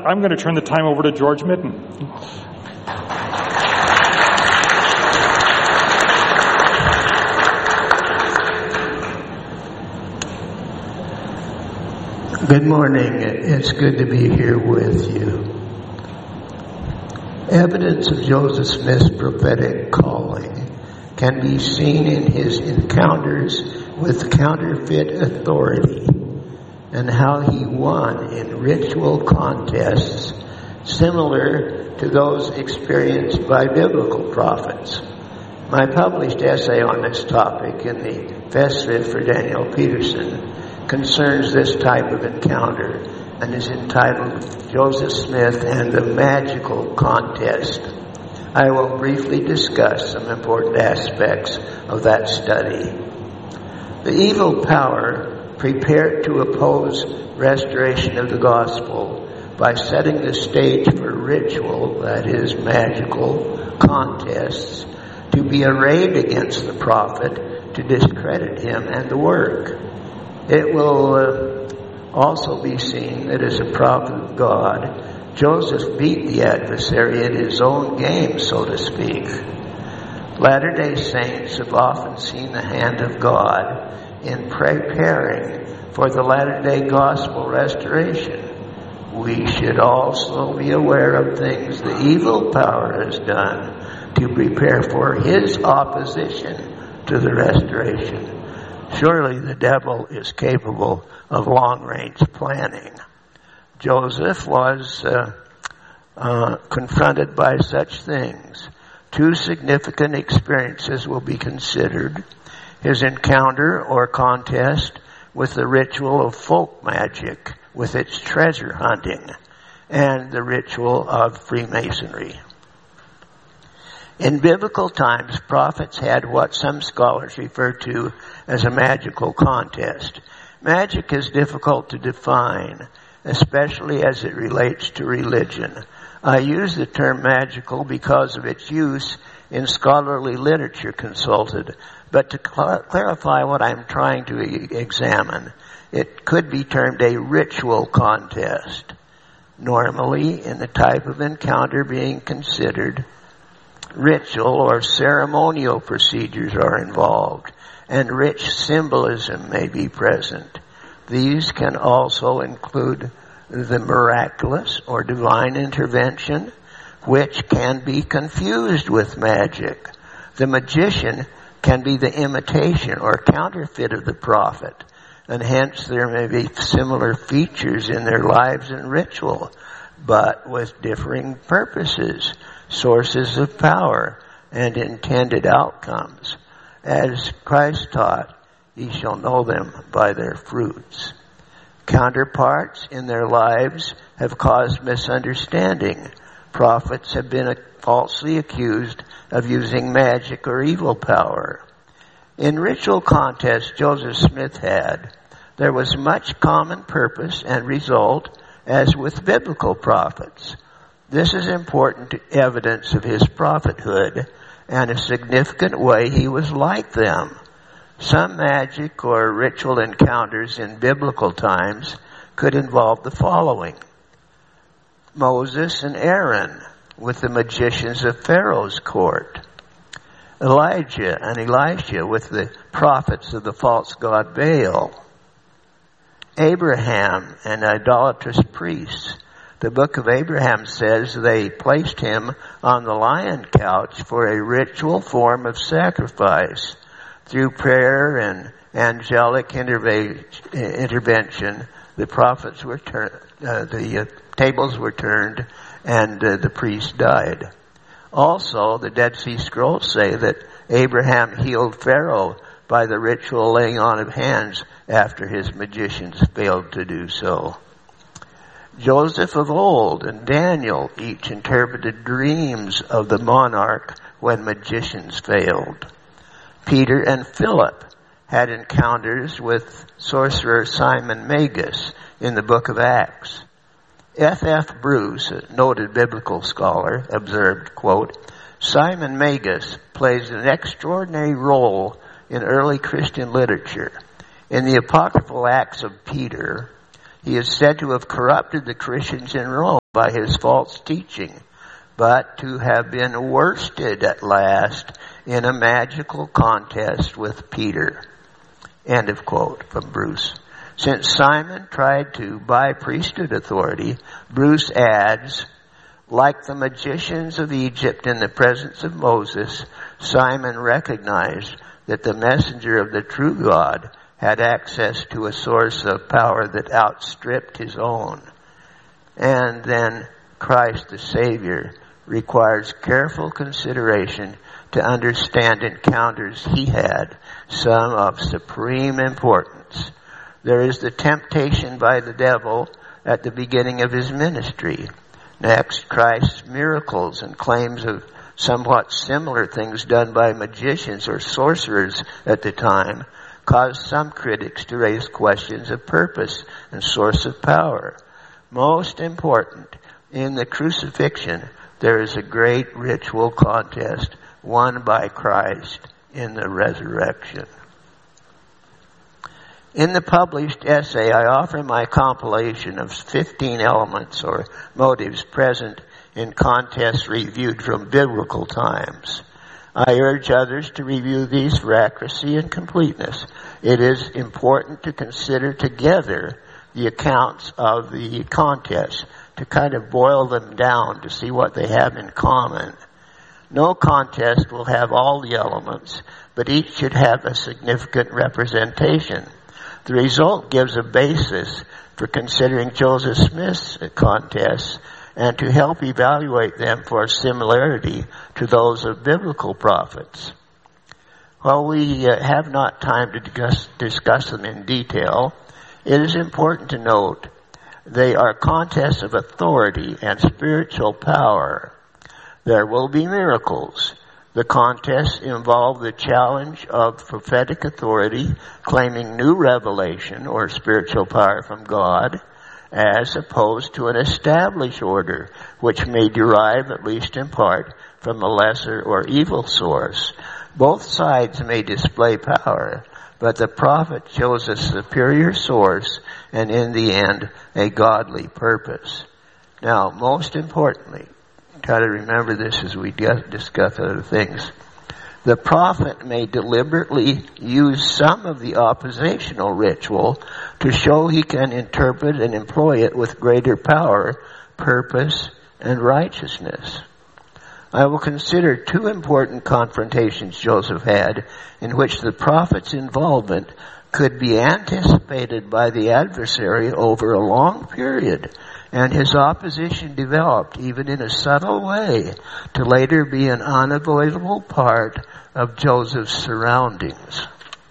I'm going to turn the time over to George Mitten. Good morning. It's good to be here with you. Evidence of Joseph Smith's prophetic calling can be seen in his encounters with counterfeit authority and how he won in ritual contests similar to those experienced by biblical prophets. My published essay on this topic in the Festschrift for Daniel Peterson concerns this type of encounter and is entitled Joseph Smith and the Magical Contest. I will briefly discuss some important aspects of that study. The evil power prepared to oppose restoration of the gospel by setting the stage for ritual, that is, magical contests, to be arrayed against the prophet to discredit him and the work. It will also be seen that as a prophet of God, Joseph beat the adversary at his own game, so to speak. Latter-day Saints have often seen the hand of God in preparing for the latter-day gospel restoration. We should also be aware of things the evil power has done to prepare for his opposition to the restoration. Surely the devil is capable of long-range planning. Joseph was confronted by such things. Two significant experiences will be considered: his encounter or contest with the ritual of folk magic with its treasure hunting, and the ritual of Freemasonry. In biblical times, prophets had what some scholars refer to as a magical contest. Magic is difficult to define, especially as it relates to religion. I use the term magical because of its use in scholarly literature consulted, but to clarify what I'm trying to examine, it could be termed a ritual contest. Normally, in the type of encounter being considered, ritual or ceremonial procedures are involved, and rich symbolism may be present. These can also include the miraculous or divine intervention, which can be confused with magic. The magician can be the imitation or counterfeit of the prophet, and hence there may be similar features in their lives and ritual, but with differing purposes, sources of power, and intended outcomes. As Christ taught, ye shall know them by their fruits. Counterparts in their lives have caused misunderstanding. Prophets have been falsely accused of using magic or evil power. In ritual contests Joseph Smith had, there was much common purpose and result, as with biblical prophets. This is important evidence of his prophethood and a significant way he was like them. Some magic or ritual encounters in biblical times could involve the following: Moses and Aaron with the magicians of Pharaoh's court, Elijah and Elisha with the prophets of the false god Baal, Abraham and idolatrous priests. The book of Abraham says they placed him on the lion couch for a ritual form of sacrifice. Through prayer and angelic intervention, the prophets were the tables were turned, and the priest died. Also, the Dead Sea Scrolls say that Abraham healed Pharaoh by the ritual laying on of hands after his magicians failed to do so. Joseph of old and Daniel each interpreted dreams of the monarch when magicians failed. Peter and Philip had encounters with sorcerer Simon Magus in the book of Acts. F. Bruce, a noted biblical scholar, observed, quote, Simon Magus plays an extraordinary role in early Christian literature. In the apocryphal Acts of Peter, He is said to have corrupted the Christians in Rome by his false teaching, but to have been worsted at last in a magical contest with Peter. End of quote from Bruce. Since Simon tried to buy priesthood authority, Bruce adds, like the magicians of Egypt in the presence of Moses, Simon recognized that the messenger of the true God had access to a source of power that outstripped his own. And then Christ the Savior requires careful consideration to understand encounters he had, some of supreme importance. There is the temptation by the devil at the beginning of his ministry. Next, Christ's miracles and claims of somewhat similar things done by magicians or sorcerers at the time caused some critics to raise questions of purpose and source of power. Most important, in the crucifixion, there is a great ritual contest won by Christ in the resurrection. In the published essay, I offer my compilation of 15 elements or motives present in contests reviewed from biblical times. I urge others to review these for accuracy and completeness. It is important to consider together the accounts of the contests to kind of boil them down to see what they have in common. No contest will have all the elements, but each should have a significant representation. The result gives a basis for considering Joseph Smith's contests and to help evaluate them for similarity to those of biblical prophets. While we have not time to discuss them in detail, it is important to note they are contests of authority and spiritual power. There will be miracles. The contests involve the challenge of prophetic authority, claiming new revelation or spiritual power from God, as opposed to an established order, which may derive, at least in part, from a lesser or evil source. Both sides may display power, but the prophet shows a superior source and, in the end, a godly purpose. Now, most importantly, try to remember this as we discuss other things. The prophet may deliberately use some of the oppositional ritual to show he can interpret and employ it with greater power, purpose, and righteousness. I will consider two important confrontations Joseph had in which the prophet's involvement could be anticipated by the adversary over a long period, and his opposition developed, even in a subtle way, to later be an unavoidable part of Joseph's surroundings.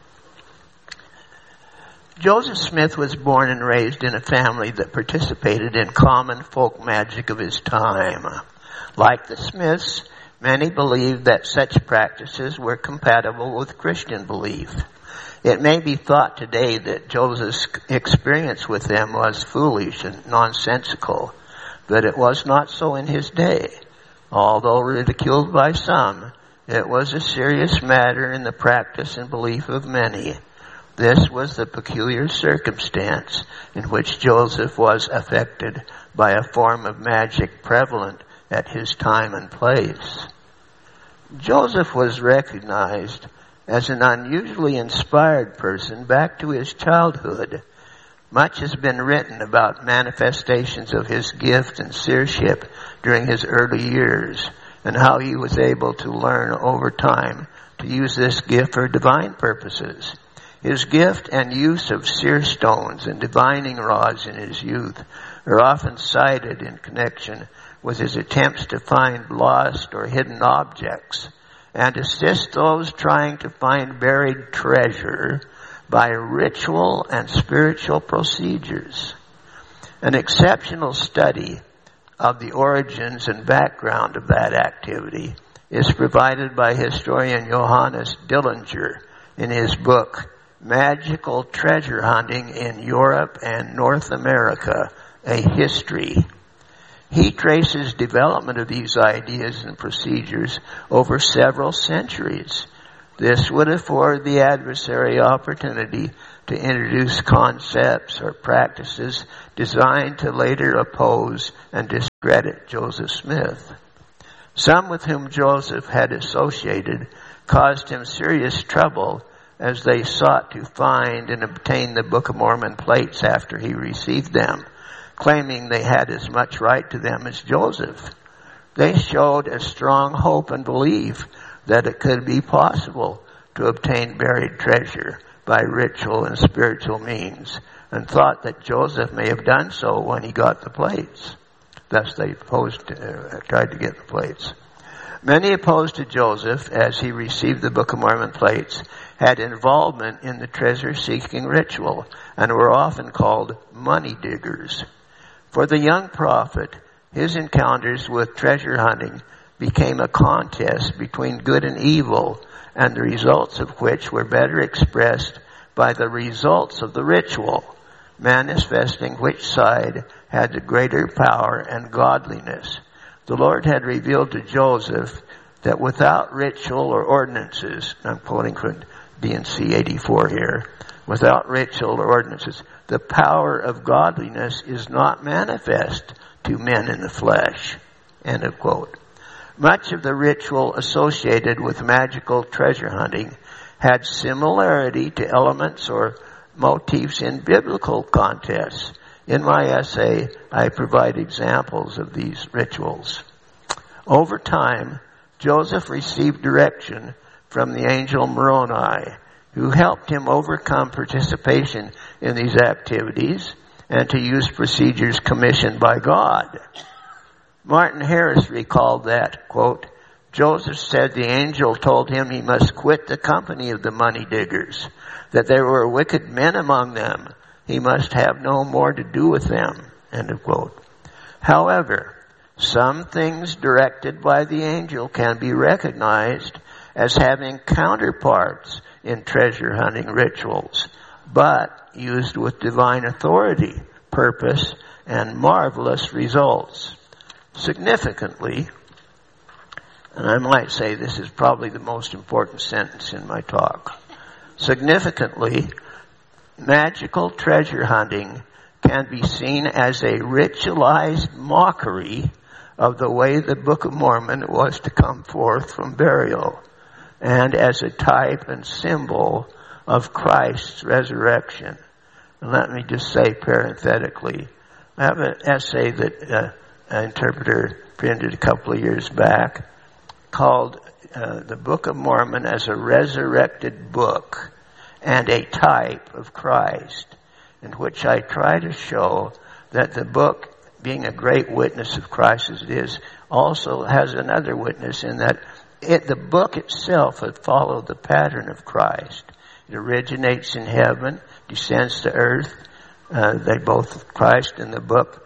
Joseph Smith was born and raised in a family that participated in common folk magic of his time. Like the Smiths, many believed that such practices were compatible with Christian belief. It may be thought today that Joseph's experience with them was foolish and nonsensical, but it was not so in his day. Although ridiculed by some, it was a serious matter in the practice and belief of many. This was the peculiar circumstance in which Joseph was affected by a form of magic prevalent at his time and place. Joseph was recognized as an unusually inspired person back to his childhood. Much has been written about manifestations of his gift and seership during his early years and how he was able to learn over time to use this gift for divine purposes. His gift and use of seer stones and divining rods in his youth are often cited in connection with his attempts to find lost or hidden objects and assist those trying to find buried treasure by ritual and spiritual procedures. An exceptional study of the origins and background of that activity is provided by historian Johannes Dillinger in his book, Magical Treasure Hunting in Europe and North America, A History. He traces development of these ideas and procedures over several centuries. This would afford the adversary opportunity to introduce concepts or practices designed to later oppose and discredit Joseph Smith. Some with whom Joseph had associated caused him serious trouble as they sought to find and obtain the Book of Mormon plates after he received them, claiming they had as much right to them as Joseph. They showed a strong hope and belief that it could be possible to obtain buried treasure by ritual and spiritual means, and thought that Joseph may have done so when he got the plates. Thus they tried to get the plates. Many opposed to Joseph, as he received the Book of Mormon plates, had involvement in the treasure-seeking ritual and were often called money diggers. For the young prophet, his encounters with treasure hunting became a contest between good and evil, and the results of which were better expressed by the results of the ritual, manifesting which side had the greater power and godliness. The Lord had revealed to Joseph that without ritual or ordinances, I'm quoting from D&C 84 here, without ritual or ordinances, the power of godliness is not manifest to men in the flesh. End of quote. Much of the ritual associated with magical treasure hunting had similarity to elements or motifs in biblical contests. In my essay, I provide examples of these rituals. Over time, Joseph received direction from the angel Moroni, who helped him overcome participation in these activities and to use procedures commissioned by God. Martin Harris recalled that, quote, Joseph said the angel told him he must quit the company of the money diggers, that there were wicked men among them. He must have no more to do with them, end of quote. However, some things directed by the angel can be recognized as having counterparts in treasure hunting rituals, but used with divine authority, purpose, and marvelous results. Significantly, and I might say this is probably the most important sentence in my talk, significantly, magical treasure hunting can be seen as a ritualized mockery of the way the Book of Mormon was to come forth from burial, and as a type and symbol of Christ's resurrection. And let me just say parenthetically, I have an essay that an interpreter printed a couple of years back called The Book of Mormon as a Resurrected Book and a Type of Christ, in which I try to show that the book, being a great witness of Christ as it is, also has another witness in that the book itself had followed the pattern of Christ. It originates in heaven, descends to earth. They both, Christ and the book,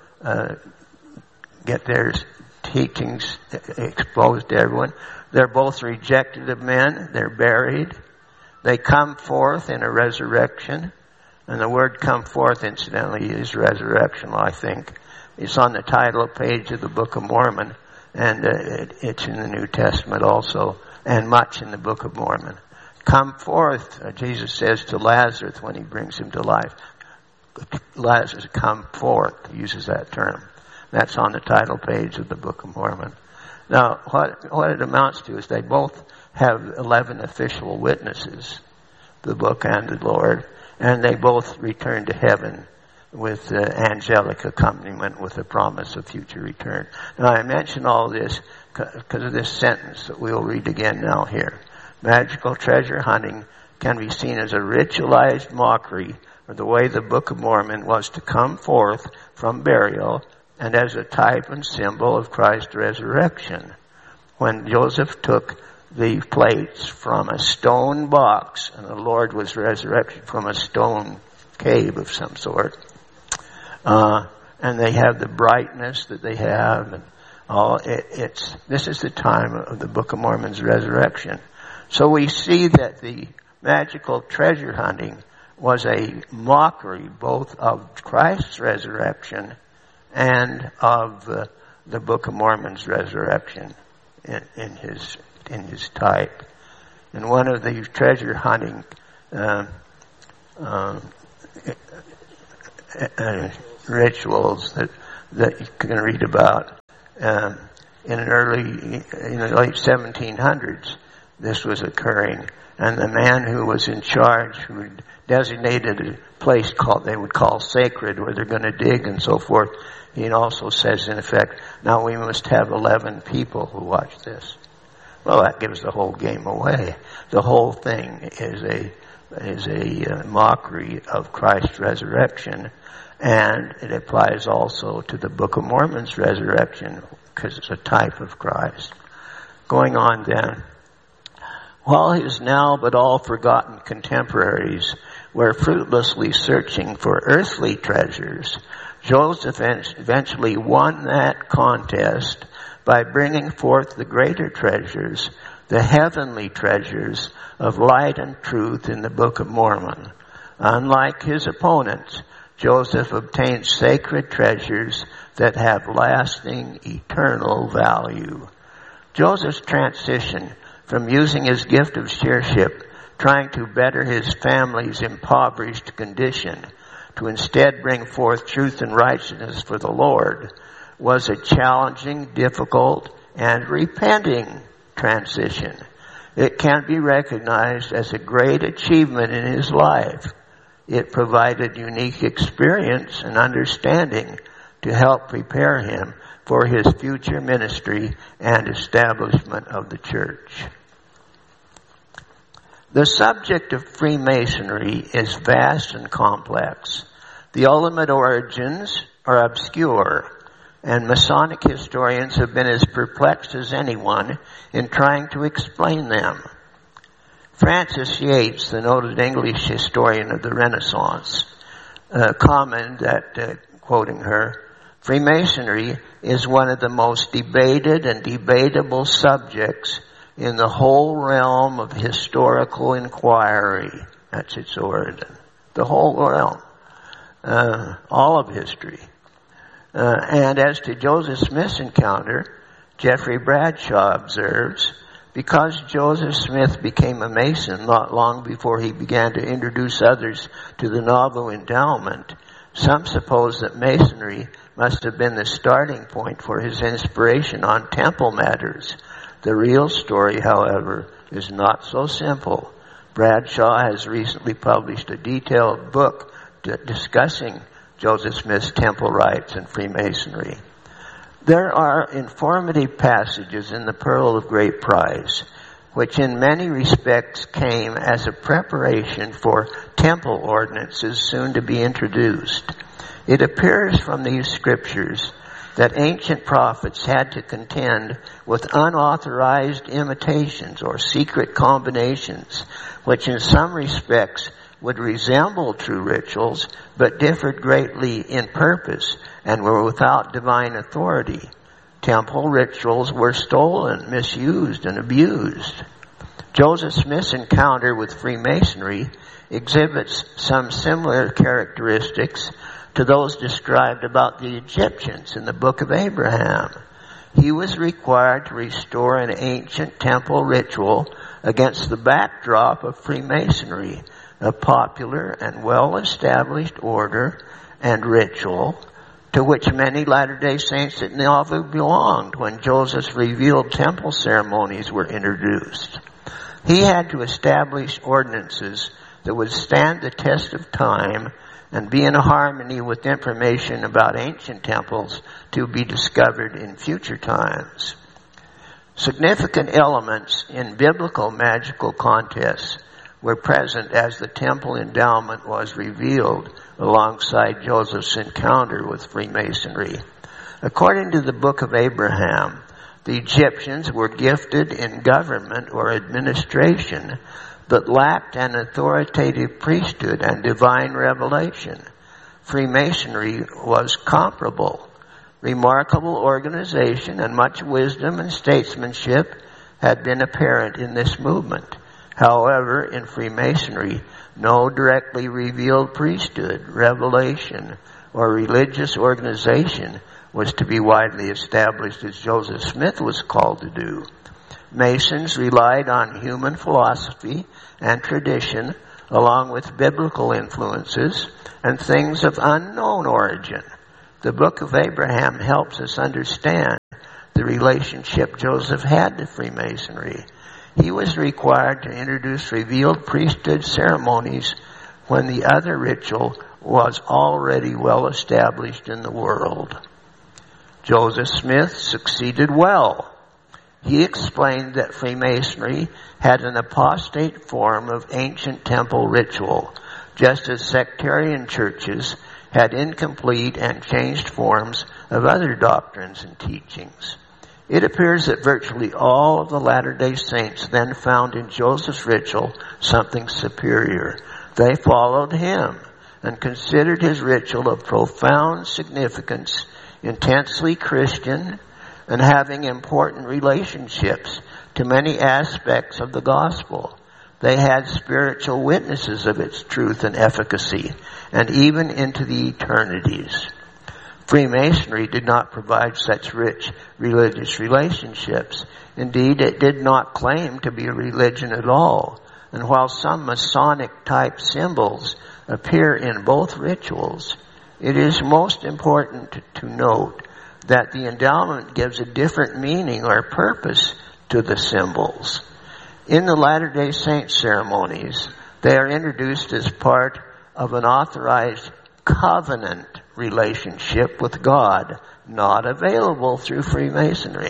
get their teachings exposed to everyone. They're both rejected of men. They're buried. They come forth in a resurrection. And the word come forth, incidentally, is resurrectional, I think. It's on the title page of the Book of Mormon. And it's in the New Testament also. And much in the Book of Mormon. Come forth, Jesus says to Lazarus when he brings him to life. Lazarus, come forth. He uses that term. That's on the title page of the Book of Mormon. Now, what it amounts to is they both have 11 official witnesses, the book and the Lord, and they both return to heaven with angelic accompaniment with the promise of future return. Now, I mention all this because of this sentence that we'll read again now here. Magical treasure hunting can be seen as a ritualized mockery of the way the Book of Mormon was to come forth from burial and as a type and symbol of Christ's resurrection. When Joseph took the plates from a stone box, and the Lord was resurrected from a stone cave of some sort, and they have the brightness that they have, and all. This is the time of the Book of Mormon's resurrection. So we see that the magical treasure hunting was a mockery both of Christ's resurrection and of the Book of Mormon's resurrection in his type. And one of these treasure hunting rituals that you can read about. In the late 1700s, this was occurring. And the man who was in charge, who designated a place they would call sacred, where they're going to dig and so forth, he also says, in effect, now we must have 11 people who watch this. Well, that gives the whole game away. The whole thing is a mockery of Christ's resurrection, and it applies also to the Book of Mormon's resurrection, because it's a type of Christ. Going on then. While his now but all forgotten contemporaries were fruitlessly searching for earthly treasures, Joseph eventually won that contest by bringing forth the greater treasures, the heavenly treasures of light and truth in the Book of Mormon. Unlike his opponents, Joseph obtained sacred treasures that have lasting, eternal value. Joseph's transition from using his gift of seership, trying to better his family's impoverished condition, to instead bring forth truth and righteousness for the Lord, was a challenging, difficult, and repenting transition. It can be recognized as a great achievement in his life. It provided unique experience and understanding to help prepare him for his future ministry and establishment of the church. The subject of Freemasonry is vast and complex. The ultimate origins are obscure, and Masonic historians have been as perplexed as anyone in trying to explain them. Frances Yates, the noted English historian of the Renaissance, commented that, quoting her, Freemasonry is one of the most debated and debatable subjects in the whole realm of historical inquiry. That's its origin. The whole realm. All of history. And as to Joseph Smith's encounter, Jeffrey Bradshaw observes, because Joseph Smith became a Mason not long before he began to introduce others to the novel endowment, some suppose that Masonry must have been the starting point for his inspiration on temple matters. The real story, however, is not so simple. Bradshaw has recently published a detailed book discussing Joseph Smith's temple rites and Freemasonry. There are informative passages in the Pearl of Great Price, which in many respects came as a preparation for temple ordinances soon to be introduced. It appears from these scriptures that ancient prophets had to contend with unauthorized imitations or secret combinations, which in some respects would resemble true rituals, but differed greatly in purpose and were without divine authority. Temple rituals were stolen, misused, and abused. Joseph Smith's encounter with Freemasonry exhibits some similar characteristics to those described about the Egyptians in the Book of Abraham. He was required to restore an ancient temple ritual against the backdrop of Freemasonry, a popular and well-established order and ritual to which many Latter-day Saints at Nauvoo belonged when Joseph's revealed temple ceremonies were introduced. He had to establish ordinances that would stand the test of time and be in harmony with information about ancient temples to be discovered in future times. Significant elements in biblical magical contests were present as the temple endowment was revealed alongside Joseph's encounter with Freemasonry. According to the Book of Abraham, the Egyptians were gifted in government or administration, but lacked an authoritative priesthood and divine revelation. Freemasonry was comparable. Remarkable organization and much wisdom and statesmanship had been apparent in this movement. However, in Freemasonry, no directly revealed priesthood, revelation, or religious organization was to be widely established as Joseph Smith was called to do. Masons relied on human philosophy and tradition, along with biblical influences and things of unknown origin. The Book of Abraham helps us understand the relationship Joseph had to Freemasonry. He was required to introduce revealed priesthood ceremonies when the other ritual was already well established in the world. Joseph Smith succeeded well. He explained that Freemasonry had an apostate form of ancient temple ritual, just as sectarian churches had incomplete and changed forms of other doctrines and teachings. It appears that virtually all of the Latter-day Saints then found in Joseph's ritual something superior. They followed him and considered his ritual of profound significance, intensely Christian, and having important relationships to many aspects of the gospel. They had spiritual witnesses of its truth and efficacy, and even into the eternities. Freemasonry did not provide such rich religious relationships. Indeed, it did not claim to be a religion at all. And while some Masonic-type symbols appear in both rituals, it is most important to note that the endowment gives a different meaning or purpose to the symbols. In the Latter-day Saint ceremonies, they are introduced as part of an authorized covenant relationship with God, not available through Freemasonry.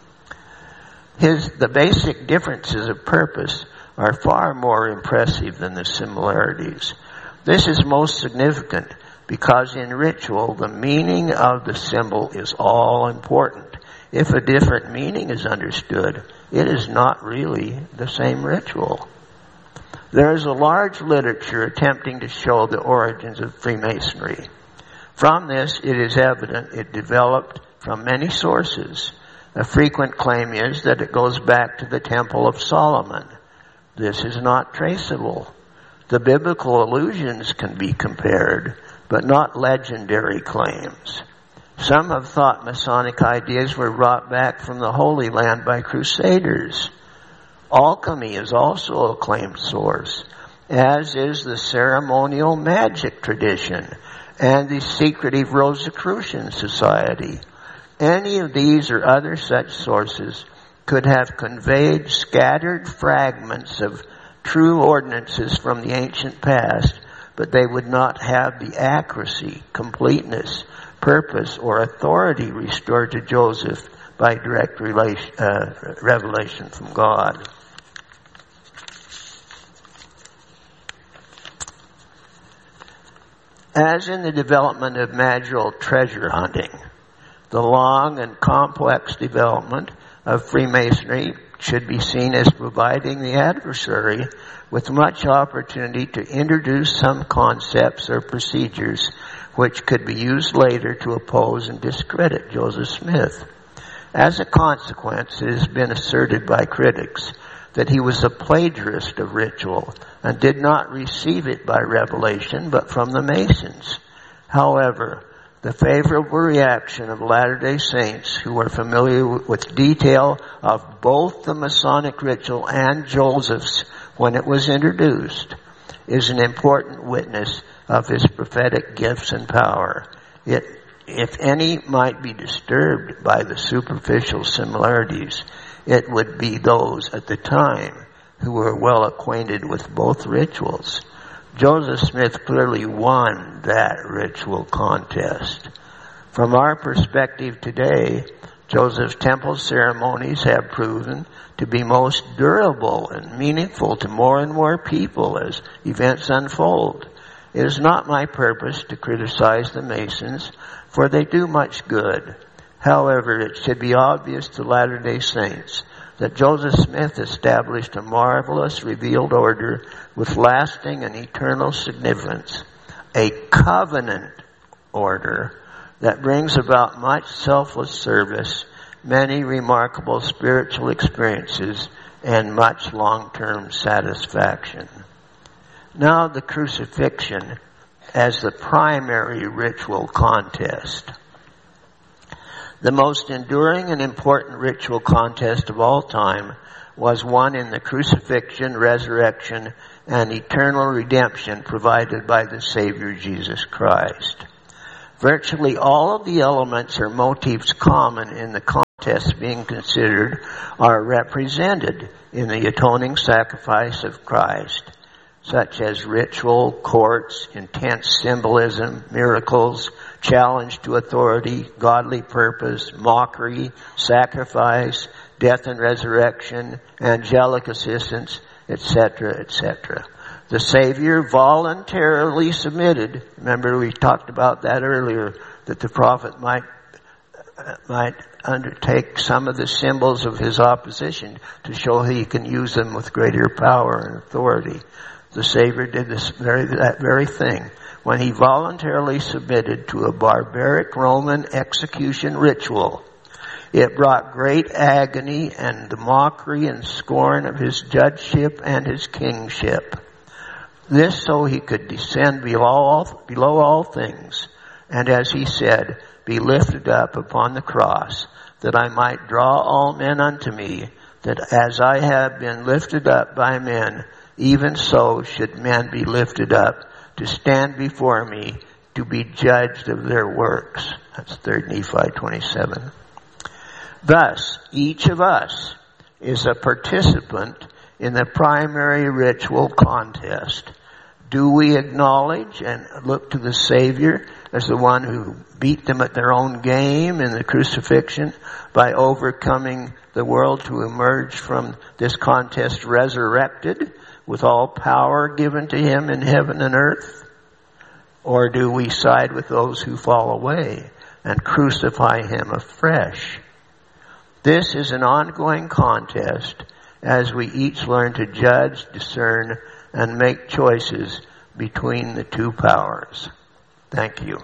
The basic differences of purpose are far more impressive than the similarities. This is most significant because in ritual, the meaning of the symbol is all important. If a different meaning is understood, it is not really the same ritual. There is a large literature attempting to show the origins of Freemasonry. From this, it is evident it developed from many sources. A frequent claim is that it goes back to the Temple of Solomon. This is not traceable. The biblical allusions can be compared, but not legendary claims. Some have thought Masonic ideas were brought back from the Holy Land by Crusaders. Alchemy is also a claimed source, as is the ceremonial magic tradition and the secretive Rosicrucian Society. Any of these or other such sources could have conveyed scattered fragments of true ordinances from the ancient past, but they would not have the accuracy, completeness, purpose, or authority restored to Joseph by direct revelation from God. As in the development of magical treasure hunting, the long and complex development of Freemasonry should be seen as providing the adversary with much opportunity to introduce some concepts or procedures which could be used later to oppose and discredit Joseph Smith. As a consequence, it has been asserted by critics that he was a plagiarist of ritual and did not receive it by revelation but from the Masons. However, the favorable reaction of Latter-day Saints who are familiar with detail of both the Masonic ritual and Joseph's when it was introduced is an important witness of his prophetic gifts and power. It, if any, might be disturbed by the superficial similarities, it would be those at the time who were well acquainted with both rituals. Joseph Smith clearly won that ritual contest. From our perspective today, Joseph's temple ceremonies have proven to be most durable and meaningful to more and more people as events unfold. It is not my purpose to criticize the Masons, for they do much good. However, it should be obvious to Latter-day Saints that Joseph Smith established a marvelous revealed order with lasting and eternal significance, a covenant order that brings about much selfless service, many remarkable spiritual experiences, and much long-term satisfaction. Now the crucifixion as the primary ritual contest. The most enduring and important ritual contest of all time was one in the crucifixion, resurrection, and eternal redemption provided by the Savior Jesus Christ. Virtually all of the elements or motifs common in the contest being considered are represented in the atoning sacrifice of Christ, such as ritual, courts, intense symbolism, miracles, challenge to authority, godly purpose, mockery, sacrifice, death and resurrection, angelic assistance, etc., etc. The Savior voluntarily submitted. Remember, we talked about that earlier, that the prophet might undertake some of the symbols of his opposition to show he can use them with greater power and authority. The Savior did that very thing when he voluntarily submitted to a barbaric Roman execution ritual. It brought great agony and the mockery and scorn of his judgeship and his kingship. This so he could descend below all things, and as he said, be lifted up upon the cross, that I might draw all men unto me, that as I have been lifted up by men, even so should men be lifted up, to stand before me, to be judged of their works. That's 3 Nephi 27. Thus, each of us is a participant in the primary ritual contest. Do we acknowledge and look to the Savior as the one who beat them at their own game in the crucifixion by overcoming the world to emerge from this contest resurrected with all power given to him in heaven and earth? Or do we side with those who fall away and crucify him afresh? This is an ongoing contest as we each learn to judge, discern, and make choices between the two powers. Thank you.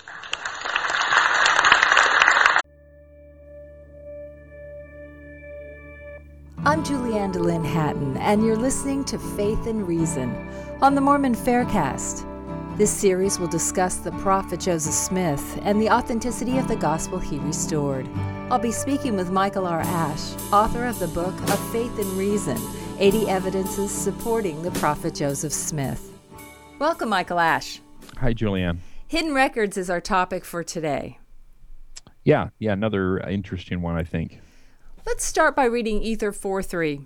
I'm Julianne DeLynn Hatton, and you're listening to Faith and Reason on the Mormon Faircast. This series will discuss the prophet Joseph Smith and the authenticity of the gospel he restored. I'll be speaking with Michael R. Ash, author of the book of Faith and Reason, 80 Evidences Supporting the Prophet Joseph Smith. Welcome, Michael Ash. Hi, Julianne. Hidden Records is our topic for today. Yeah, another interesting one, I think. Let's start by reading Ether 4:3.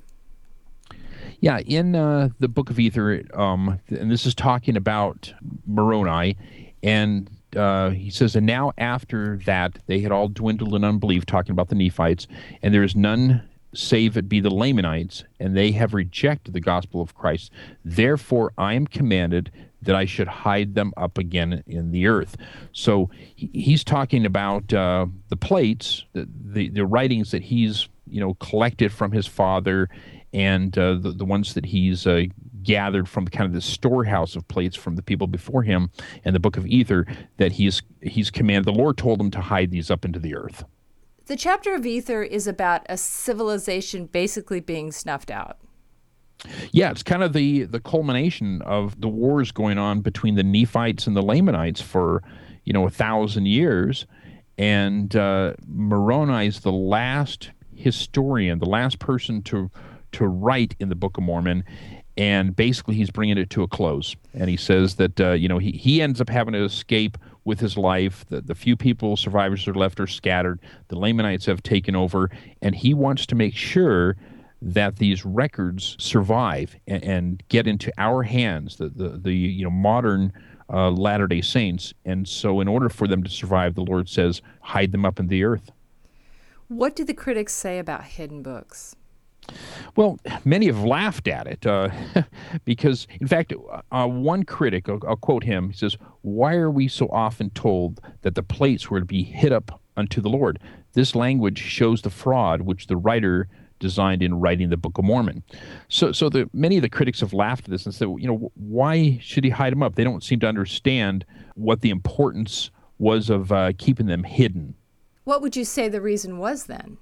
Yeah, in the book of Ether, and this is talking about Moroni, and he says, and now after that they had all dwindled in unbelief, talking about the Nephites, and there is none save it be the Lamanites, and they have rejected the gospel of Christ. Therefore I am commanded that I should hide them up again in the earth. So he's talking about the plates, the writings that he's collected from his father, and the ones that he's gathered from kind of the storehouse of plates from the people before him, and the book of Ether, that he's commanded. The Lord told him to hide these up into the earth. The chapter of Ether is about a civilization basically being snuffed out. Yeah, it's kind of the culmination of the wars going on between the Nephites and the Lamanites for 1,000 years, and Moroni is the last historian, the last person to write in the Book of Mormon, and basically he's bringing it to a close. And he says that he ends up having to escape with his life. The few survivors that are left are scattered. The Lamanites have taken over, and he wants to make sure that these records survive and get into our hands, the modern Latter-day Saints. And so in order for them to survive, the Lord says, hide them up in the earth. What do the critics say about hidden books? Well, many have laughed at it because, in fact, one critic, I'll quote him, he says, why are we so often told that the plates were to be hid up unto the Lord? This language shows the fraud which the writer designed in writing the Book of Mormon. So many of the critics have laughed at this and said, why should he hide them up? They don't seem to understand what the importance was of keeping them hidden. What would you say the reason was then?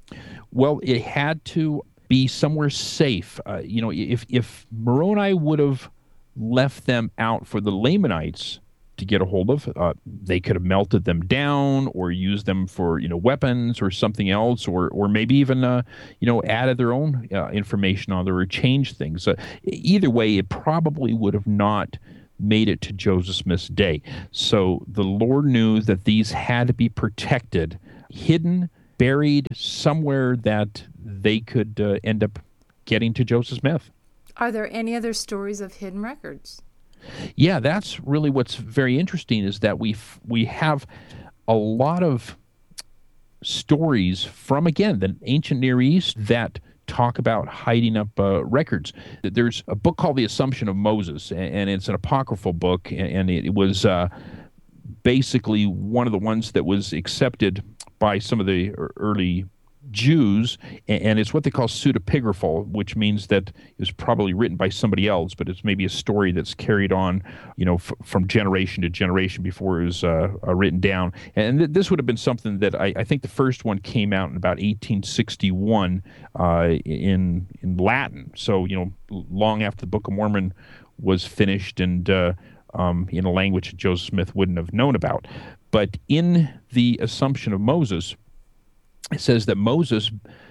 Well, it had to be somewhere safe. If Moroni would have left them out for the Lamanites to get a hold of. They could have melted them down or used them for, weapons or something else, or maybe even, added their own information on there or changed things. Either way, it probably would have not made it to Joseph Smith's day. So the Lord knew that these had to be protected, hidden, buried somewhere that they could end up getting to Joseph Smith. Are there any other stories of hidden records? Yeah, that's really what's very interesting, is that we have a lot of stories from, again, the ancient Near East that talk about hiding up records. There's a book called The Assumption of Moses, and it's an apocryphal book, and it was basically one of the ones that was accepted by some of the early Jews, and it's what they call pseudepigraphal, which means that it was probably written by somebody else, but it's maybe a story that's carried on, from generation to generation before it was written down. And this would have been something that I think the first one came out in about 1861 in Latin. So, long after the Book of Mormon was finished and in a language that Joseph Smith wouldn't have known about. But in the Assumption of Moses, it says that Moses,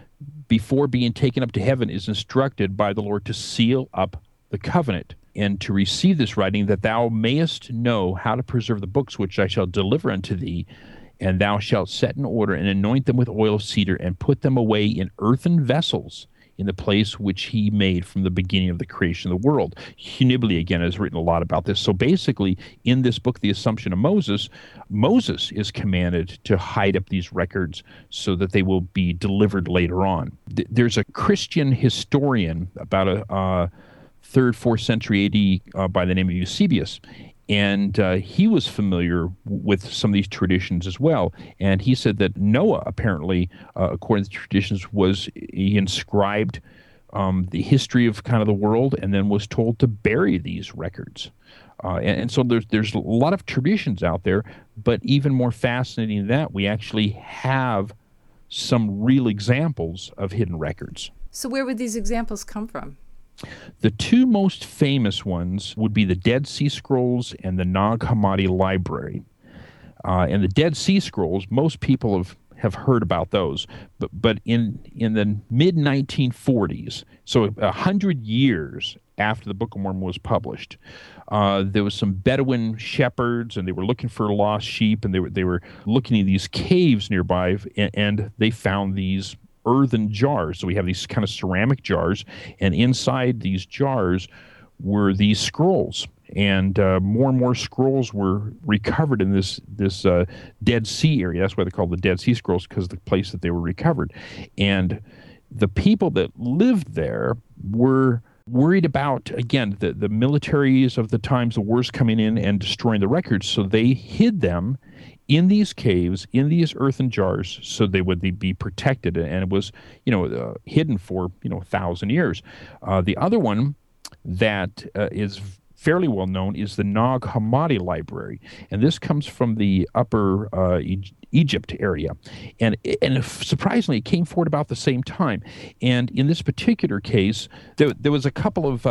before being taken up to heaven, is instructed by the Lord to seal up the covenant and to receive this writing, that thou mayest know how to preserve the books which I shall deliver unto thee, and thou shalt set in order and anoint them with oil of cedar and put them away in earthen vessels in the place which he made from the beginning of the creation of the world. Hugh again, has written a lot about this. So basically, in this book, The Assumption of Moses, Moses is commanded to hide up these records so that they will be delivered later on. There's a Christian historian about a 3rd, 4th century AD by the name of Eusebius, and he was familiar with some of these traditions as well. And he said that Noah, apparently, according to the traditions, he inscribed the history of kind of the world and then was told to bury these records. And so there's a lot of traditions out there, but even more fascinating than that, we actually have some real examples of hidden records. So where would these examples come from? The two most famous ones would be the Dead Sea Scrolls and the Nag Hammadi Library. And the Dead Sea Scrolls, most people have heard about those, but in the mid-1940s, so 100 years after the Book of Mormon was published, there was some Bedouin shepherds, and they were looking for lost sheep, and they were looking at these caves nearby, and they found these earthen jars. So we have these kind of ceramic jars, and inside these jars were these scrolls. And more and more scrolls were recovered in this Dead Sea area. That's why they're called the Dead Sea Scrolls, because of the place that they were recovered. And the people that lived there were worried about, again, the militaries of the times, the wars coming in and destroying the records. So they hid them in these caves, in these earthen jars, so they would be protected. And it was, hidden for, 1,000 years. The other one that is fairly well known is the Nag Hammadi Library. And this comes from the upper Egypt area. And surprisingly, it came forward about the same time. And in this particular case, there was a couple of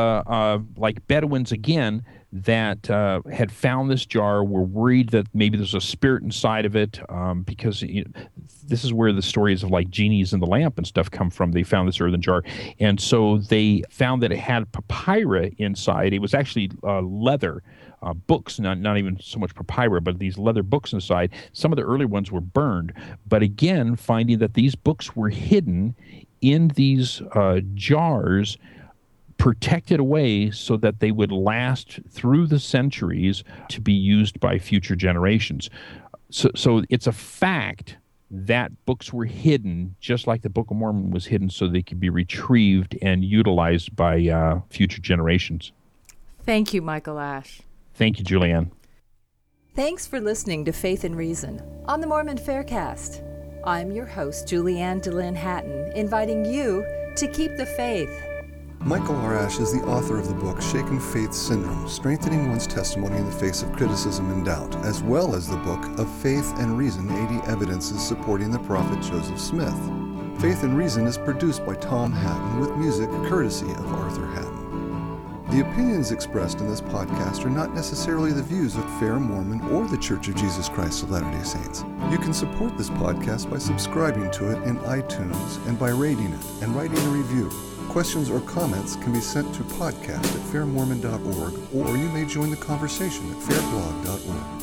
Bedouins again that had found this jar, were worried that maybe there's a spirit inside of it, because this is where the stories of like genies in the lamp and stuff come from. They found this earthen jar, and so they found that it had papyri inside. It was actually leather books, not even so much papyri, but these leather books inside. Some of the early ones were burned, but again, finding that these books were hidden in these jars, protected away so that they would last through the centuries to be used by future generations. So it's a fact that books were hidden, just like the Book of Mormon was hidden, so they could be retrieved and utilized by future generations. Thank you, Michael Ash. Thank you, Julianne. Thanks for listening to Faith and Reason on the Mormon Faircast. I'm your host, Julianne DeLynn Hatton, inviting you to keep the faith. Michael R. Ash is the author of the book Shaken Faith Syndrome, Strengthening One's Testimony in the Face of Criticism and Doubt, as well as the book of Faith and Reason, 80 Evidences Supporting the Prophet Joseph Smith. Faith and Reason is produced by Tom Hatton with music courtesy of Arthur Hatton. The opinions expressed in this podcast are not necessarily the views of Fair Mormon or the Church of Jesus Christ of Latter-day Saints. You can support this podcast by subscribing to it in iTunes and by rating it and writing a review. Questions or comments can be sent to podcast@fairmormon.org, or you may join the conversation at fairblog.org.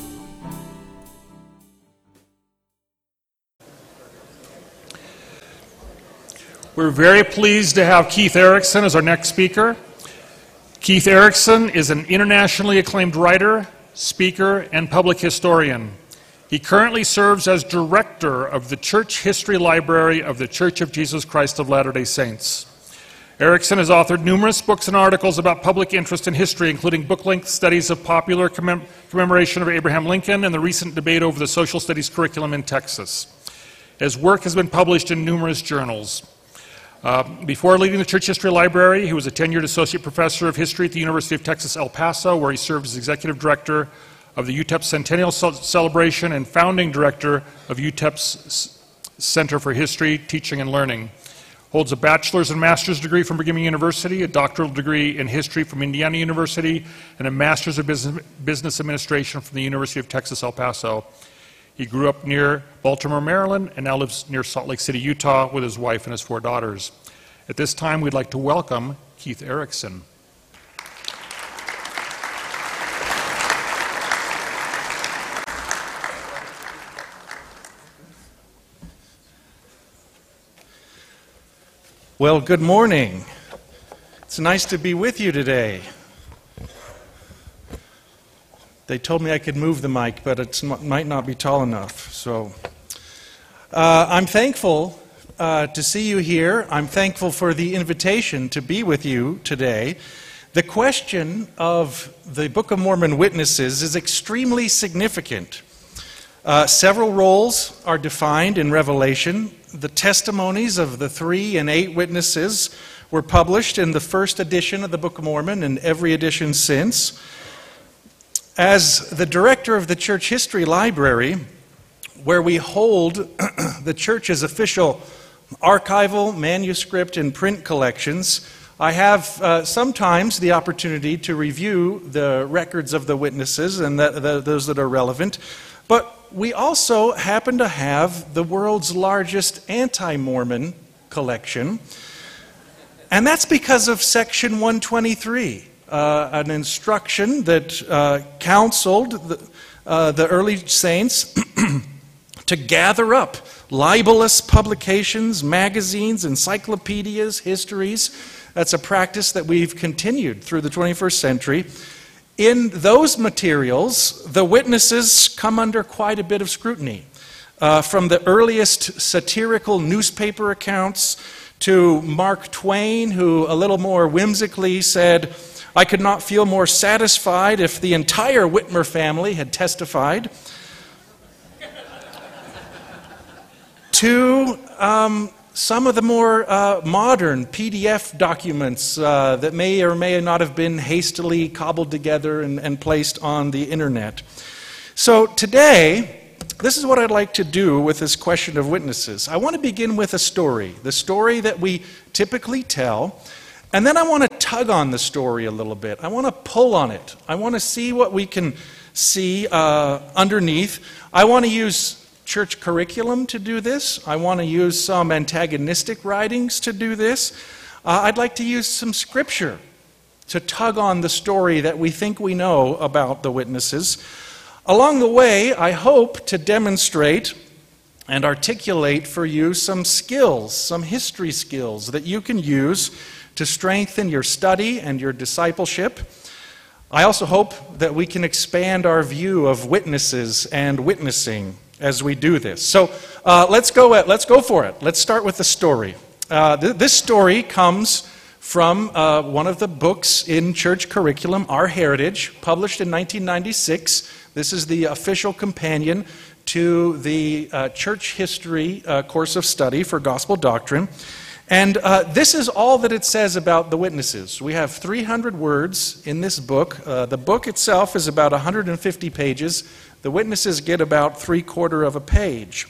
We're very pleased to have Keith Erickson as our next speaker. Keith Erickson is an internationally acclaimed writer, speaker, and public historian. He currently serves as director of the Church History Library of the Church of Jesus Christ of Latter-day Saints. Erickson has authored numerous books and articles about public interest in history, including book-length studies of popular commemoration of Abraham Lincoln and the recent debate over the social studies curriculum in Texas. His work has been published in numerous journals. Before leading the Church History Library, he was a tenured associate professor of history at the University of Texas, El Paso, where he served as executive director of the UTEP Centennial Celebration and founding director of UTEP's Center for History, Teaching, and Learning. Holds a bachelor's and master's degree from Brigham Young University, a doctoral degree in history from Indiana University, and a master's of business administration from the University of Texas, El Paso. He grew up near Baltimore, Maryland, and now lives near Salt Lake City, Utah, with his wife and his 4 daughters. At this time, we'd like to welcome Keith Erickson. Well, good morning. It's nice to be with you today. They told me I could move the mic, but it might not be tall enough. So I'm thankful to see you here. I'm thankful for the invitation to be with you today. The question of the Book of Mormon witnesses is extremely significant. Several roles are defined in Revelation. The testimonies of the 3 and 8 witnesses were published in the first edition of the Book of Mormon and every edition since. As the director of the Church History Library, where we hold the church's official archival, manuscript, and print collections, I have sometimes the opportunity to review the records of the witnesses and those that are relevant, but we also happen to have the world's largest anti-Mormon collection, and that's because of Section 123. An instruction that counseled the early saints to gather up libelous publications, magazines, encyclopedias, histories. That's a practice that we've continued through the 21st century. In those materials, the witnesses come under quite a bit of scrutiny. From the earliest satirical newspaper accounts to Mark Twain, who a little more whimsically said, "I could not feel more satisfied if the entire Whitmer family had testified," to some of the more modern PDF documents that may or may not have been hastily cobbled together and placed on the internet. So today, this is what I'd like to do with this question of witnesses. I want to begin with a story, the story that we typically tell. And then I want to tug on the story a little bit. I want to pull on it. I want to see what we can see underneath. I want to use church curriculum to do this. I want to use some antagonistic writings to do this. I'd like to use some scripture to tug on the story that we think we know about the witnesses. Along the way, I hope to demonstrate and articulate for you some skills, some history skills that you can use to strengthen your study and your discipleship. I also hope that we can expand our view of witnesses and witnessing as we do this. So let's go for it. Let's start with the story. This story comes from one of the books in church curriculum, Our Heritage, published in 1996. This is the official companion to the church history course of study for gospel doctrine. And this is all that it says about the witnesses. We have 300 words in this book. The book itself is about 150 pages. The witnesses get about 3/4 of a page.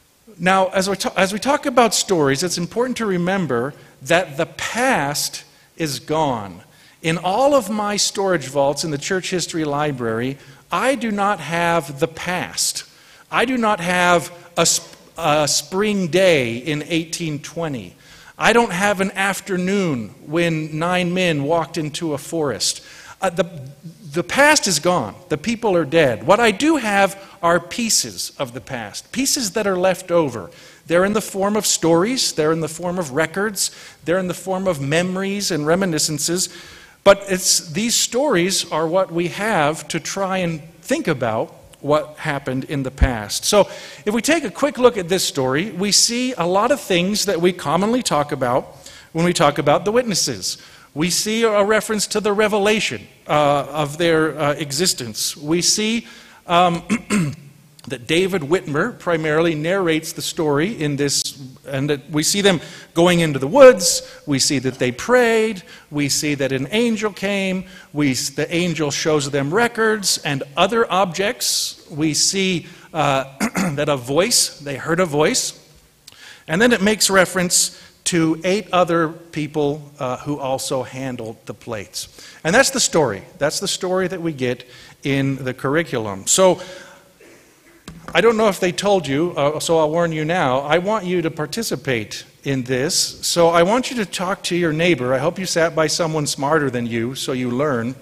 Now, as we talk about stories, it's important to remember that the past is gone. In all of my storage vaults in the Church History Library, I do not have the past. I do not have a spring day in 1820. I don't have an afternoon when 9 men walked into a forest. The past is gone. The people are dead. What I do have are pieces of the past, pieces that are left over. They're in the form of stories. They're in the form of records. They're in the form of memories and reminiscences. But these stories are what we have to try and think about what happened in the past. So if we take a quick look at this story, we see a lot of things that we commonly talk about when we talk about the witnesses. We see a reference to the revelation of their existence. We see that David Whitmer primarily narrates the story in this, and that we see them going into the woods. We see that they prayed. We see that an angel came. The angel shows them records and other objects. We see that they heard a voice. And then it makes reference to 8 other people who also handled the plates. And that's the story. That's the story that we get in the curriculum. So I don't know if they told you, so I'll warn you now. I want you to participate in this. So I want you to talk to your neighbor. I hope you sat by someone smarter than you, so you learn.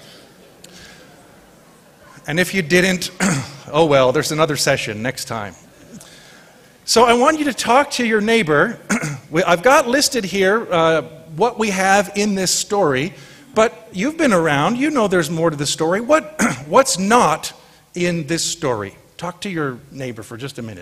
And if you didn't, oh well, there's another session next time. So I want you to talk to your neighbor. I've got listed here what we have in this story, but you've been around. You know there's more to the story. What's not in this story? Talk to your neighbor for just a minute.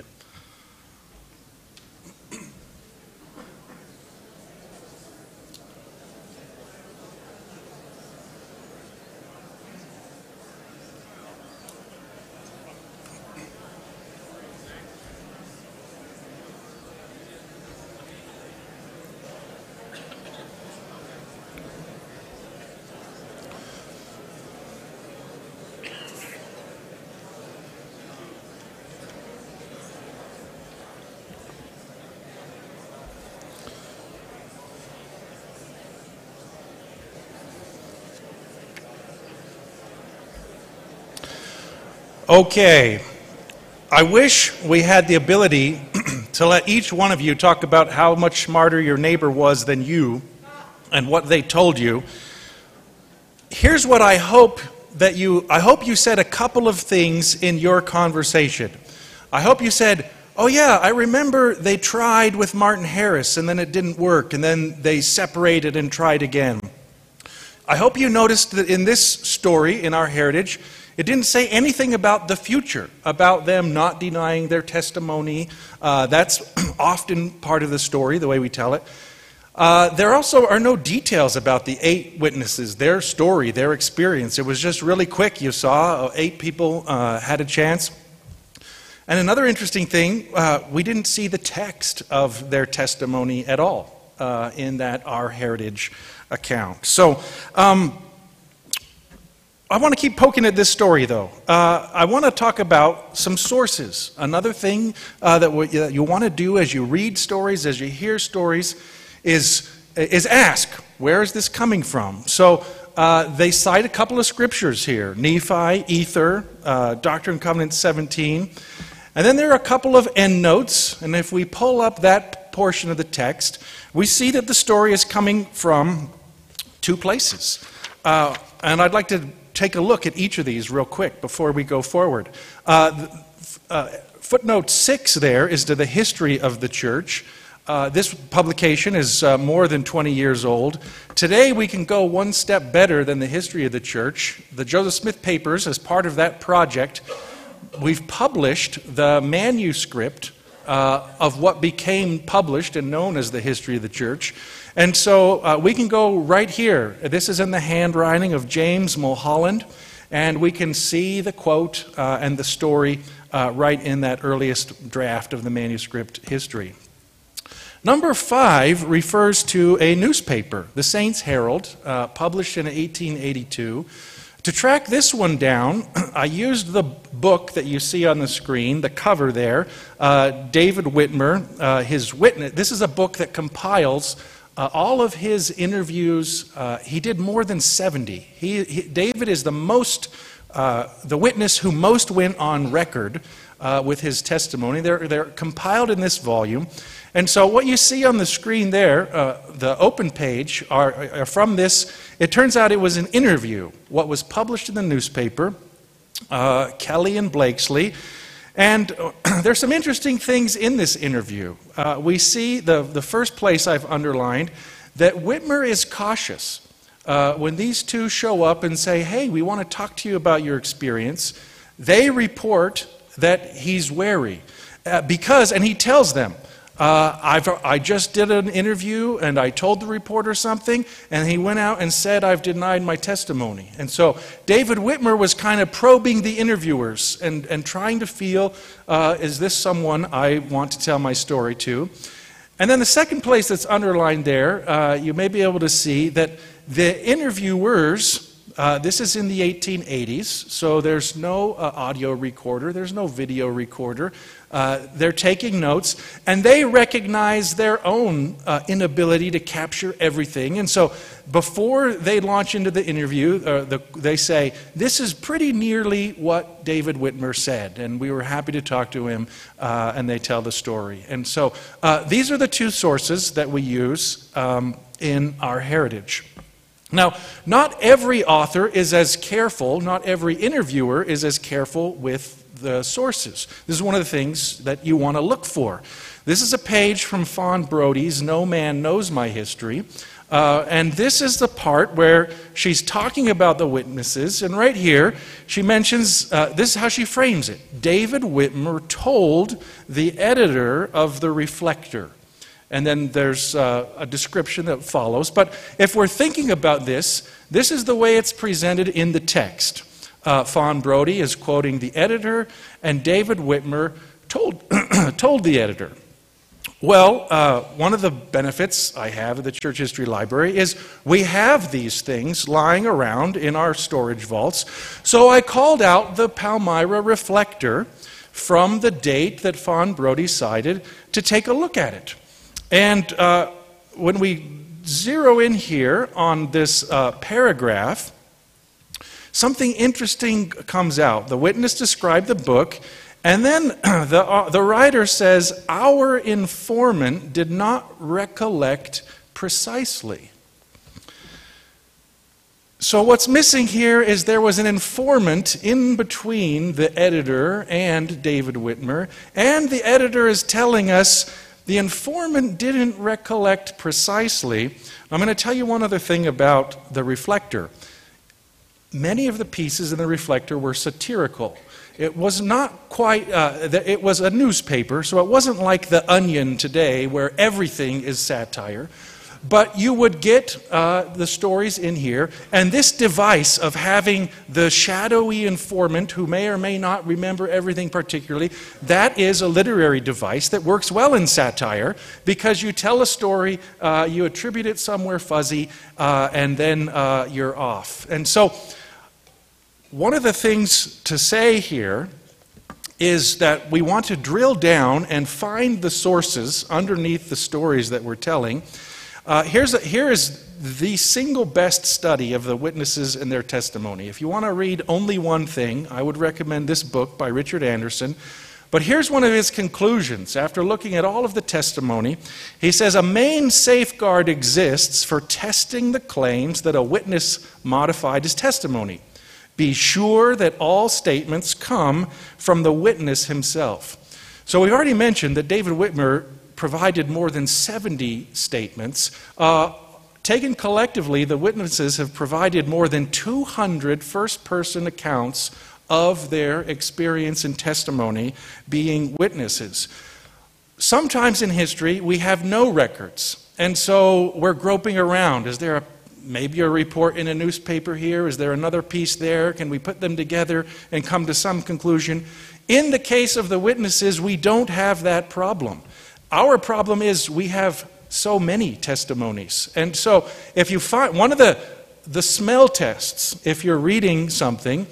Okay, I wish we had the ability to let each one of you talk about how much smarter your neighbor was than you and what they told you. Here's what I hope you said a couple of things in your conversation. I hope you said, oh yeah, I remember they tried with Martin Harris and then it didn't work and then they separated and tried again. I hope you noticed that in this story, in our heritage, it didn't say anything about the future, about them not denying their testimony. That's often part of the story, the way we tell it. There also are no details about the 8 witnesses, their story, their experience. It was just really quick. You saw 8 people had a chance. And another interesting thing, we didn't see the text of their testimony at all in that Our Heritage account. So, I want to keep poking at this story, though. I want to talk about some sources. Another thing that you want to do as you read stories, as you hear stories, is ask, where is this coming from? So they cite a couple of scriptures here, Nephi, Ether, Doctrine and Covenants 17. And then there are a couple of endnotes, and if we pull up that portion of the text, we see that the story is coming from 2 places. And I'd like to take a look at each of these real quick before we go forward. Footnote 6 there is to the history of the church. This publication is more than 20 years old. Today we can go one step better than the history of the church. The Joseph Smith Papers, as part of that project, we've published the manuscript of what became published and known as the history of the church. And so we can go right here. This is in the handwriting of James Mulholland, and we can see the quote and the story right in that earliest draft of the manuscript history. Number 5 refers to a newspaper, the Saints Herald, published in 1882. To track this one down, I used the book that you see on the screen, the cover there, David Whitmer, his witness. This is a book that compiles all of his interviews, he did more than 70. David is the witness who most went on record with his testimony. They're compiled in this volume. And so what you see on the screen there, the open page, are from this. It turns out it was an interview, what was published in the newspaper, Kelly and Blakesley. And there's some interesting things in this interview. We see the first place I've underlined that Whitmer is cautious. When these two show up and say, hey, we want to talk to you about your experience, they report that he's wary. And he tells them, I just did an interview and I told the reporter something, and he went out and said I've denied my testimony. And so David Whitmer was kind of probing the interviewers and trying to feel, is this someone I want to tell my story to? And then the second place that's underlined there, you may be able to see that the interviewers, this is in the 1880s, so there's no audio recorder, there's no video recorder. They're taking notes, and they recognize their own inability to capture everything. And so before they launch into the interview, they say, this is pretty nearly what David Whitmer said, and we were happy to talk to him, and they tell the story. And so these are the two sources that we use in our heritage. Now, not every author is as careful, not every interviewer is as careful with the sources. This is one of the things that you want to look for. This is a page from Fawn Brody's No Man Knows My History. And this is the part where she's talking about the witnesses. And right here, she mentions, this is how she frames it. David Whitmer told the editor of the Reflector. And then there's a description that follows. But if we're thinking about this, this is the way it's presented in the text. Fawn Brody is quoting the editor, and David Whitmer told the editor. Well, one of the benefits I have at the Church History Library is we have these things lying around in our storage vaults. So I called out the Palmyra Reflector from the date that Fawn Brody cited to take a look at it. And when we zero in here on this paragraph, something interesting comes out. The witness described the book, and then the writer says, our informant did not recollect precisely. So what's missing here is there was an informant in between the editor and David Whitmer, and the editor is telling us the informant didn't recollect precisely. I'm going to tell you one other thing about the Reflector. Many of the pieces in the Reflector were satirical. It was not quite, it was a newspaper, so it wasn't like The Onion today where everything is satire. But you would get the stories in here, and this device of having the shadowy informant who may or may not remember everything particularly, that is a literary device that works well in satire because you tell a story, you attribute it somewhere fuzzy, and then you're off. And so one of the things to say here is that we want to drill down and find the sources underneath the stories that we're telling. Here is the single best study of the witnesses and their testimony. If you want to read only one thing, I would recommend this book by Richard Anderson. But here's one of his conclusions. After looking at all of the testimony, he says, a main safeguard exists for testing the claims that a witness modified his testimony. Be sure that all statements come from the witness himself. So we've already mentioned that David Whitmer provided more than 70 statements. Taken collectively, the witnesses have provided more than 200 first-person accounts of their experience and testimony being witnesses. Sometimes in history, we have no records, and so we're groping around. Is there maybe a report in a newspaper here? Is there another piece there? Can we put them together and come to some conclusion? In the case of the witnesses, we don't have that problem. Our problem is we have so many testimonies. And so if you find one of the smell tests, if you're reading something,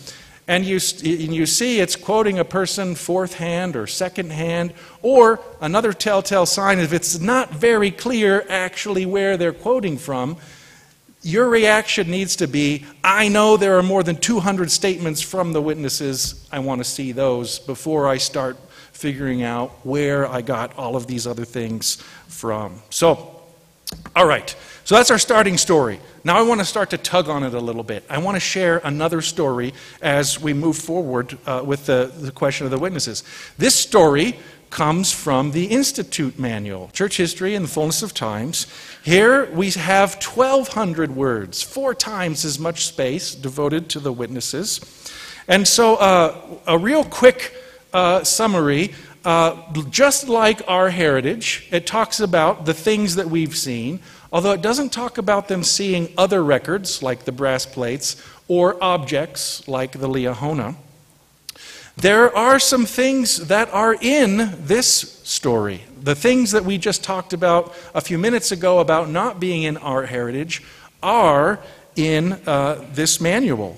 And you see it's quoting a person fourth hand or second hand, or another telltale sign, if it's not very clear actually where they're quoting from, your reaction needs to be, I know there are more than 200 statements from the witnesses. I want to see those before I start figuring out where I got all of these other things from. So, all right. So that's our starting story. Now I want to start to tug on it a little bit. I want to share another story as we move forward with the question of the witnesses. This story comes from the Institute Manual, Church History in the Fullness of Times. Here we have 1,200 words, 4 times as much space devoted to the witnesses. And so a real quick summary, just like our heritage, it talks about the things that we've seen, although it doesn't talk about them seeing other records like the brass plates or objects like the Liahona. There are some things that are in this story. The things that we just talked about a few minutes ago about not being in our heritage are in this manual.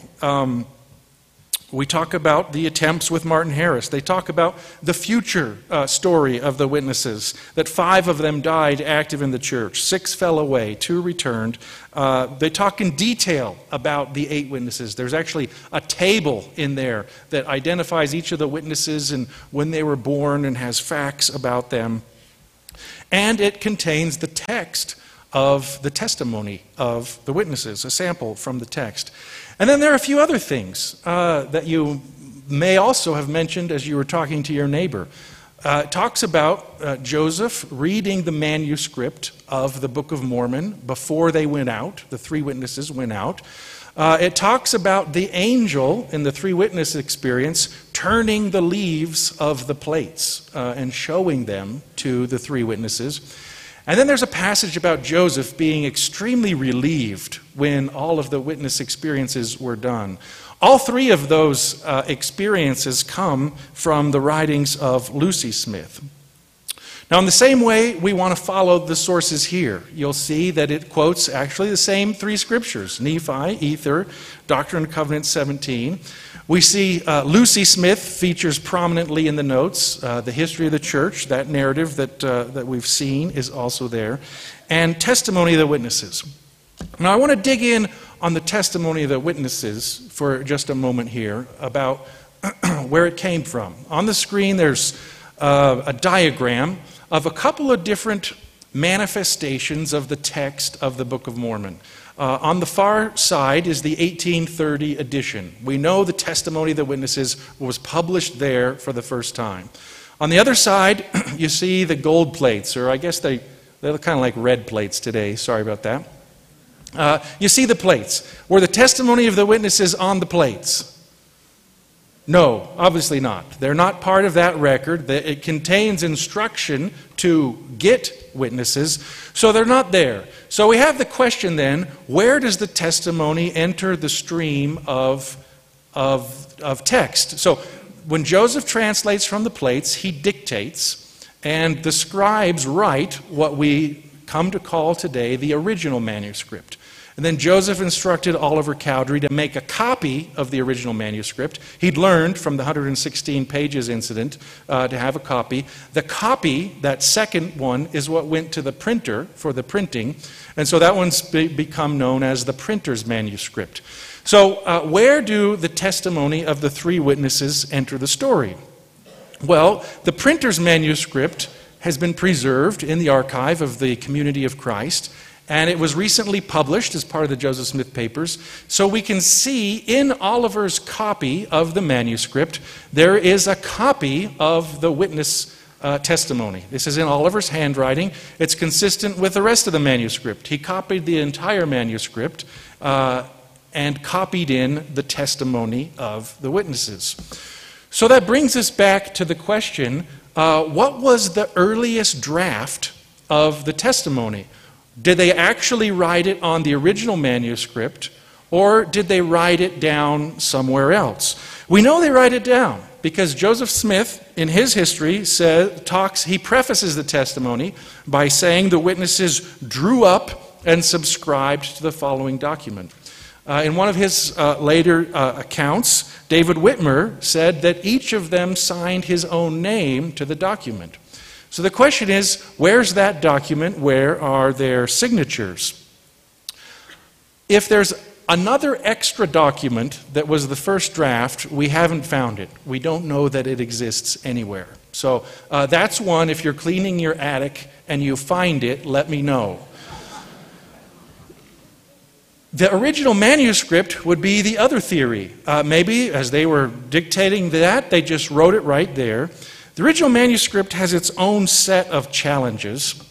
We talk about the attempts with Martin Harris. They talk about the future story of the witnesses, that 5 of them died active in the church, 6 fell away, 2 returned. They talk in detail about the 8 witnesses. There's actually a table in there that identifies each of the witnesses and when they were born and has facts about them. And it contains the text of the testimony of the witnesses, a sample from the text. And then there are a few other things that you may also have mentioned as you were talking to your neighbor. It talks about Joseph reading the manuscript of the Book of Mormon before they went out. The 3 witnesses went out. It talks about the angel in the 3 witness experience turning the leaves of the plates and showing them to the 3 witnesses. And then there's a passage about Joseph being extremely relieved when all of the witness experiences were done. All 3 of those experiences come from the writings of Lucy Smith. Now, in the same way, we want to follow the sources here. You'll see that it quotes actually the same 3 scriptures, Nephi, Ether, Doctrine and Covenants 17. We see Lucy Smith features prominently in the notes. The history of the church, that narrative that we've seen, is also there. And testimony of the witnesses. Now, I want to dig in on the testimony of the witnesses for just a moment here about where it came from. On the screen, there's a diagram of a couple of different manifestations of the text of the Book of Mormon. On the far side is the 1830 edition. We know the testimony of the witnesses was published there for the first time. On the other side, you see the gold plates, or I guess they look kind of like red plates today. Sorry about that. You see the plates. Were the testimony of the witnesses on the plates? No, obviously not. They're not part of that record. It contains instruction to get witnesses, so they're not there. So we have the question then, where does the testimony enter the stream of text? So when Joseph translates from the plates, he dictates, and the scribes write what we come to call today the original manuscript. And then Joseph instructed Oliver Cowdery to make a copy of the original manuscript. He'd learned from the 116 pages incident to have a copy. The copy, that second one, is what went to the printer for the printing. And so that one's become known as the printer's manuscript. So where do the testimony of the 3 witnesses enter the story? Well, the printer's manuscript has been preserved in the archive of the Community of Christ. And it was recently published as part of the Joseph Smith Papers. So we can see in Oliver's copy of the manuscript, there is a copy of the witness testimony. This is in Oliver's handwriting. It's consistent with the rest of the manuscript. He copied the entire manuscript and copied in the testimony of the witnesses. So that brings us back to the question, what was the earliest draft of the testimony? Did they actually write it on the original manuscript, or did they write it down somewhere else? We know they write it down because Joseph Smith, in his history, he prefaces the testimony by saying the witnesses drew up and subscribed to the following document. In one of his later accounts, David Whitmer said that each of them signed his own name to the document. So the question is, where's that document? Where are their signatures? If there's another extra document that was the first draft, we haven't found it. We don't know that it exists anywhere. So that's one. If you're cleaning your attic and you find it, let me know. The original manuscript would be the other theory. Maybe as they were dictating that, they just wrote it right there. The original manuscript has its own set of challenges.